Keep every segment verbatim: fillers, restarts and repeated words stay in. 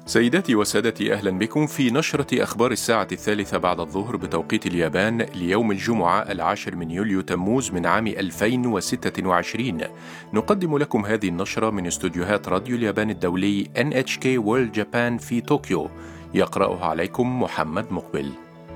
سيداتي وسادتي، أهلا بكم في نشرة أخبار الساعة الثالثة بعد الظهر بتوقيت اليابان ليوم الجمعة العاشر من يوليو تموز من عام ألفين وستة وعشرين. نقدم لكم هذه النشرة من استوديوهات راديو اليابان الدولي إن إتش كي World Japan في طوكيو. يقرأها عليكم محمد مقبل.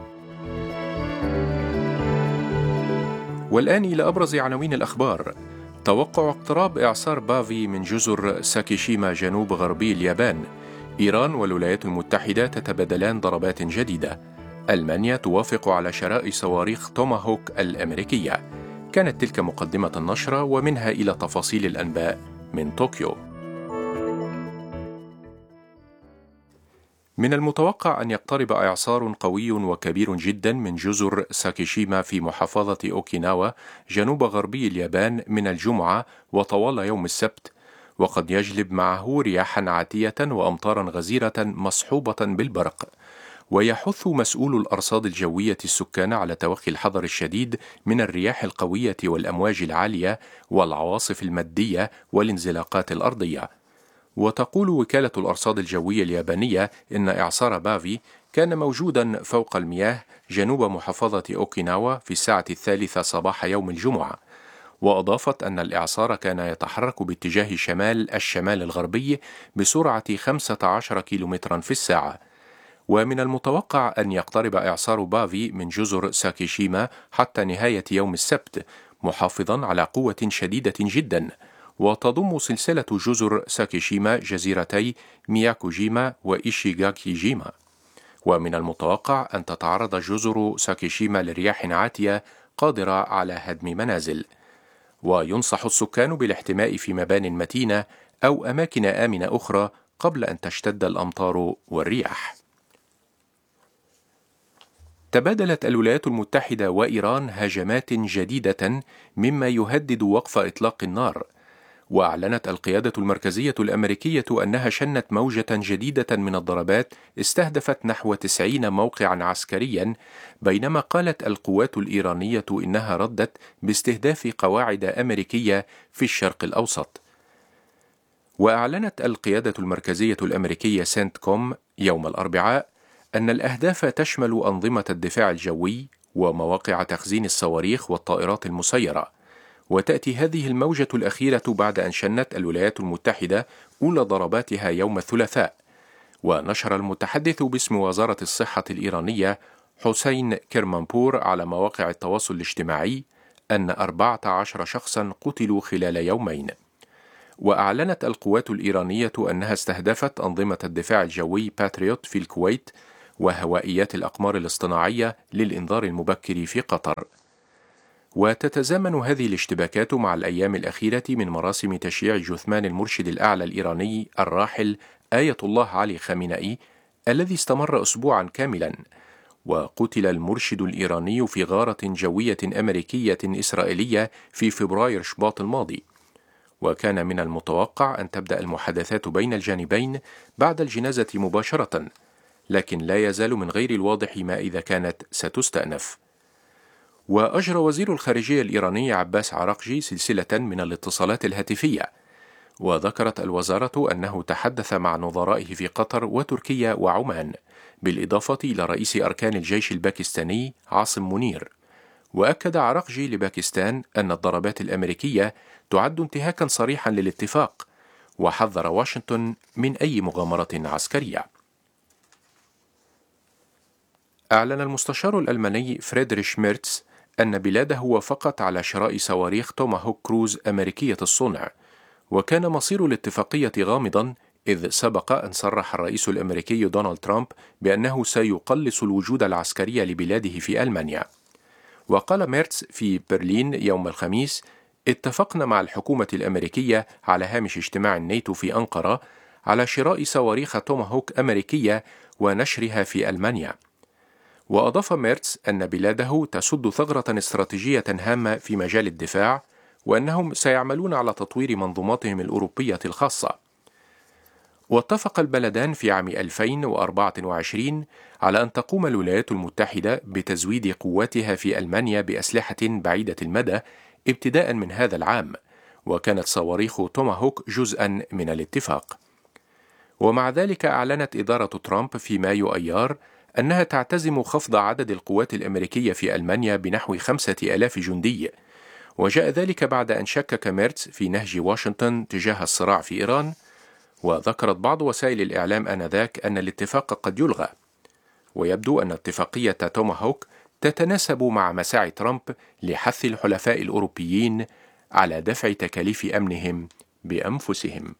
والآن إلى أبرز عناوين الأخبار. توقع اقتراب إعصار بافي من جزر ساكيشيما جنوب غربي اليابان. إيران والولايات المتحدة تتبادلان ضربات جديدة. ألمانيا توافق على شراء صواريخ توماهوك الأمريكية. كانت تلك مقدمة النشرة، ومنها إلى تفاصيل الأنباء من طوكيو. من المتوقع أن يقترب إعصار قوي وكبير جدا من جزر ساكيشيما في محافظة أوكيناوا جنوب غربي اليابان من الجمعة وطوال يوم السبت، وقد يجلب معه رياحا عاتية وأمطارا غزيرة مصحوبة بالبرق. ويحث مسؤول الأرصاد الجوية السكان على توخي الحذر الشديد من الرياح القوية والأمواج العالية والعواصف المادية والانزلاقات الأرضية. وتقول وكالة الأرصاد الجوية اليابانية إن إعصار بافي كان موجودا فوق المياه جنوب محافظة أوكيناوا في الساعة الثالثة صباح يوم الجمعة. وأضافت أن الإعصار كان يتحرك باتجاه شمال الشمال الغربي بسرعة خمسة عشر كيلومترا في الساعة. ومن المتوقع أن يقترب إعصار بافي من جزر ساكيشيما حتى نهاية يوم السبت، محافظا على قوة شديدة جدا. وتضم سلسلة جزر ساكيشيما جزيرتي مياكوجيما وإيشيغاكيجيما. ومن المتوقع أن تتعرض جزر ساكيشيما لرياح عاتية قادرة على هدم منازل. وينصح السكان بالاحتماء في مبان متينة أو أماكن آمنة أخرى قبل أن تشتد الأمطار والرياح. تبادلت الولايات المتحدة وإيران هجمات جديدة مما يهدد وقف إطلاق النار. وأعلنت القيادة المركزية الأمريكية أنها شنت موجة جديدة من الضربات استهدفت نحو تسعين موقعا عسكريا، بينما قالت القوات الإيرانية إنها ردت باستهداف قواعد أمريكية في الشرق الأوسط. وأعلنت القيادة المركزية الأمريكية سنت كوم يوم الأربعاء أن الأهداف تشمل أنظمة الدفاع الجوي ومواقع تخزين الصواريخ والطائرات المسيرة. وتأتي هذه الموجة الأخيرة بعد أن شنت الولايات المتحدة أولى ضرباتها يوم الثلاثاء. ونشر المتحدث باسم وزارة الصحة الإيرانية حسين كرمانبور على مواقع التواصل الاجتماعي أن أربعة عشر شخصا قتلوا خلال يومين. وأعلنت القوات الإيرانية أنها استهدفت أنظمة الدفاع الجوي باتريوت في الكويت وهوائيات الأقمار الاصطناعية للإنذار المبكر في قطر. وتتزامن هذه الاشتباكات مع الأيام الأخيرة من مراسم تشييع جثمان المرشد الأعلى الإيراني الراحل آية الله علي خامنئي الذي استمر أسبوعا كاملا. وقتل المرشد الإيراني في غارة جوية أمريكية إسرائيلية في فبراير شباط الماضي. وكان من المتوقع أن تبدأ المحادثات بين الجانبين بعد الجنازة مباشرة، لكن لا يزال من غير الواضح ما إذا كانت ستستأنف. وأجرى وزير الخارجية الإيراني عباس عراقجي سلسلة من الاتصالات الهاتفية. وذكرت الوزارة أنه تحدث مع نظرائه في قطر وتركيا وعمان، بالإضافة إلى رئيس أركان الجيش الباكستاني عاصم منير. وأكد عراقجي لباكستان أن الضربات الأمريكية تعد انتهاكا صريحا للاتفاق، وحذر واشنطن من أي مغامرة عسكرية. أعلن المستشار الألماني فريدريش ميرتس أن بلاده وافقت على شراء صواريخ توماهوك كروز أمريكية الصنع. وكان مصير الاتفاقية غامضا، إذ سبق أن صرح الرئيس الأمريكي دونالد ترامب بأنه سيقلص الوجود العسكري لبلاده في ألمانيا. وقال ميرتس في برلين يوم الخميس: اتفقنا مع الحكومة الأمريكية على هامش اجتماع الناتو في أنقرة على شراء صواريخ توماهوك أمريكية ونشرها في ألمانيا. وأضاف ميرتس أن بلاده تسد ثغرة استراتيجية هامة في مجال الدفاع، وأنهم سيعملون على تطوير منظوماتهم الأوروبية الخاصة. واتفق البلدان في عام ألفين وأربعة وعشرين على أن تقوم الولايات المتحدة بتزويد قواتها في ألمانيا بأسلحة بعيدة المدى ابتداء من هذا العام، وكانت صواريخ توماهوك جزءا من الاتفاق. ومع ذلك أعلنت إدارة ترامب في مايو أيار أنها تعتزم خفض عدد القوات الأمريكية في ألمانيا بنحو خمسة آلاف جندي، وجاء ذلك بعد أن شكك ميرتس في نهج واشنطن تجاه الصراع في إيران، وذكرت بعض وسائل الإعلام آنذاك أن الاتفاق قد يلغى. ويبدو أن اتفاقية توماهوك تتناسب مع مساعي ترامب لحث الحلفاء الأوروبيين على دفع تكاليف أمنهم بأنفسهم.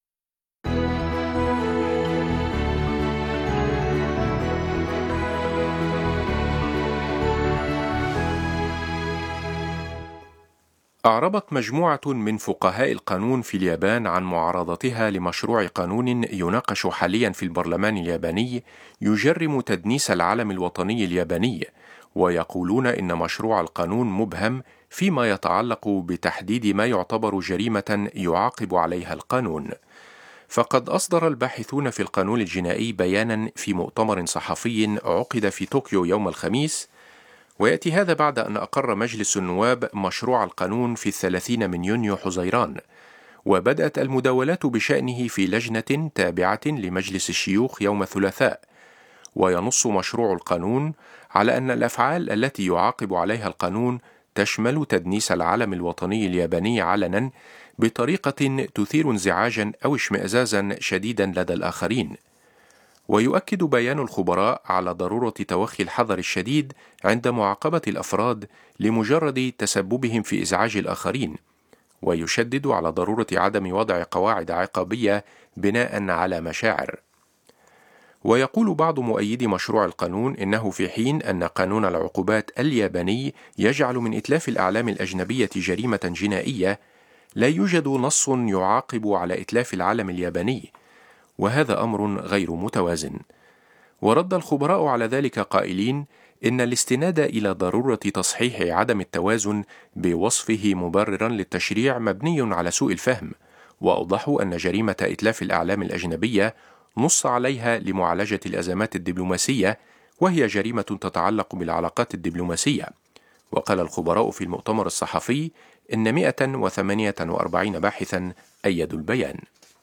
أعربت مجموعة من فقهاء القانون في اليابان عن معارضتها لمشروع قانون يناقش حاليا في البرلمان الياباني يجرم تدنيس العلم الوطني الياباني، ويقولون إن مشروع القانون مبهم فيما يتعلق بتحديد ما يعتبر جريمة يعاقب عليها القانون. فقد أصدر الباحثون في القانون الجنائي بيانا في مؤتمر صحفي عقد في طوكيو يوم الخميس، ويأتي هذا بعد أن أقر مجلس النواب مشروع القانون في الثلاثين من يونيو حزيران، وبدأت المداولات بشأنه في لجنة تابعة لمجلس الشيوخ يوم الثلاثاء. وينص مشروع القانون على أن الأفعال التي يعاقب عليها القانون تشمل تدنيس العلم الوطني الياباني علنا بطريقة تثير انزعاجا أو اشمئزازا شديدا لدى الآخرين. ويؤكد بيان الخبراء على ضرورة توخي الحذر الشديد عند معاقبة الأفراد لمجرد تسببهم في إزعاج الآخرين، ويشدد على ضرورة عدم وضع قواعد عقابية بناء على مشاعر. ويقول بعض مؤيدي مشروع القانون إنه في حين أن قانون العقوبات الياباني يجعل من إتلاف الأعلام الأجنبية جريمة جنائية، لا يوجد نص يعاقب على إتلاف العلم الياباني، وهذا أمر غير متوازن. ورد الخبراء على ذلك قائلين إن الاستناد إلى ضرورة تصحيح عدم التوازن بوصفه مبررا للتشريع مبني على سوء الفهم، وأوضحوا أن جريمة إتلاف الأعلام الأجنبية نص عليها لمعالجة الأزمات الدبلوماسية، وهي جريمة تتعلق بالعلاقات الدبلوماسية. وقال الخبراء في المؤتمر الصحفي إن مئة وثمانية وأربعين باحثا أيدوا البيان.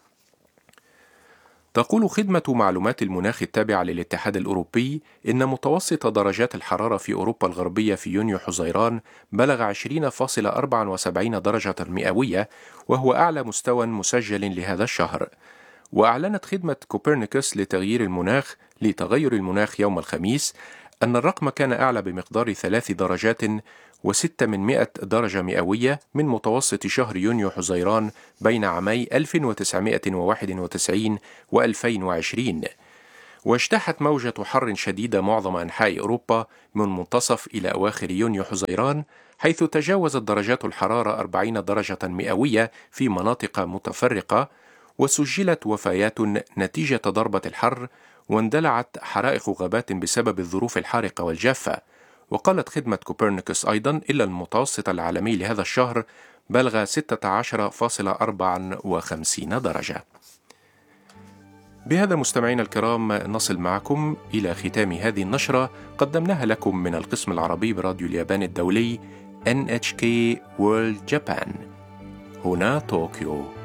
تقول خدمة معلومات المناخ التابعة للاتحاد الأوروبي إن متوسط درجات الحرارة في أوروبا الغربية في يونيو حزيران بلغ عشرين فاصلة أربعة وسبعين درجة مئوية، وهو أعلى مستوى مسجل لهذا الشهر. وأعلنت خدمة كوبرنيكوس لتغيير المناخ لتغير المناخ يوم الخميس أن الرقم كان أعلى بمقدار ثلاث درجات وستة من مئة درجة مئوية من متوسط شهر يونيو حزيران بين عامي ألف وتسعمئة وواحد وتسعين وألفين وعشرين. واجتاحت موجة حر شديدة معظم أنحاء أوروبا من منتصف إلى أواخر يونيو حزيران، حيث تجاوزت درجات الحرارة أربعين درجة مئوية في مناطق متفرقة، وسجلت وفيات نتيجة ضربة الحر، واندلعت حرائق غابات بسبب الظروف الحارقة والجافة. وقالت خدمة كوبرنيكوس أيضا إلا المتوسط العالمي لهذا الشهر بلغ ستة عشر فاصلة أربعة وخمسين درجة. بهذا مستمعينا الكرام نصل معكم إلى ختام هذه النشرة قدمناها لكم من القسم العربي براديو اليابان الدولي إن إتش كي World Japan. هنا طوكيو.